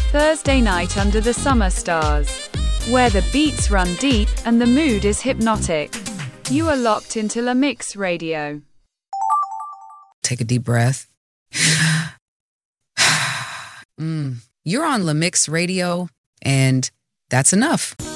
Thursday night under the summer stars, where the beats run deep and the mood is hypnotic. You are locked into La Mix Radio. Take a deep breath. You're on La Mix Radio, and that's enough.